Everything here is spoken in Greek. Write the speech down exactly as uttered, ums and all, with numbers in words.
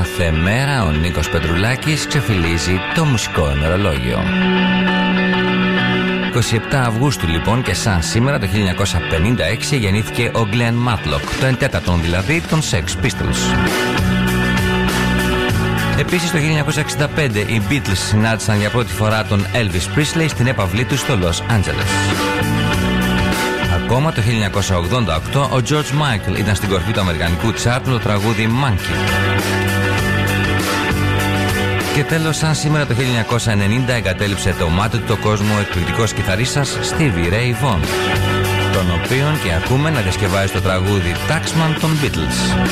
Κάθε μέρα ο Νίκος Πετρουλάκης ξεφυλίζει το μουσικό ημερολόγιο. είκοσι επτά Αυγούστου λοιπόν, και σαν σήμερα το χίλια εννιακόσια πενήντα έξι γεννήθηκε ο Glenn Matlock, το εντέτατον δηλαδή των Sex Pistols. Επίσης το χίλια εννιακόσια εξήντα πέντε οι Beatles συνάντησαν για πρώτη φορά τον Elvis Presley στην έπαυλή του στο Los Angeles. Ακόμα το χίλια εννιακόσια ογδόντα οκτώ ο George Michael ήταν στην κορφή του αμερικανικού τσάρτ με το τραγούδι Monkey. Και τέλος, σαν σήμερα το χίλια εννιακόσια ενενήντα εγκατέλειψε το μάτι του το κόσμο ο εκπληκτικός κιθαρίστας Stevie Ray Vaughan, τον οποίον και ακούμε να διασκευάζει το τραγούδι Taxman των Beatles.